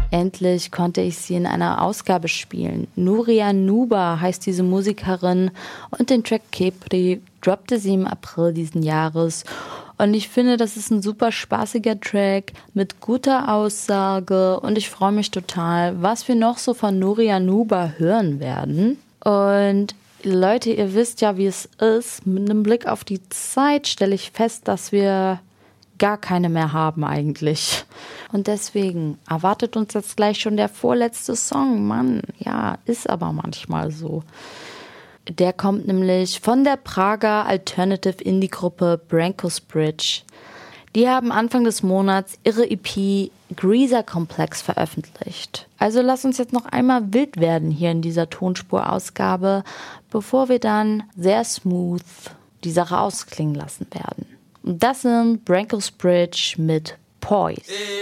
Endlich konnte ich sie in einer Ausgabe spielen. Nuria Nuba heißt diese Musikerin und den Track Kepri droppte sie im April diesen Jahres. Und ich finde, das ist ein super spaßiger Track mit guter Aussage und ich freue mich total, was wir noch so von Nuria Nuba hören werden. Und Leute, ihr wisst ja, wie es ist. Mit einem Blick auf die Zeit stelle ich fest, dass wir gar keine mehr haben eigentlich. Und deswegen erwartet uns jetzt gleich schon der vorletzte Song. Mann, ja, ist aber manchmal so. Der kommt nämlich von der Prager Alternative Indie-Gruppe Branko's Bridge. Die haben Anfang des Monats ihre EP Greaser Complex veröffentlicht. Also lass uns jetzt noch einmal wild werden hier in dieser Tonspurausgabe, bevor wir dann sehr smooth die Sache ausklingen lassen werden. Und das sind Branko's Bridge mit Poise.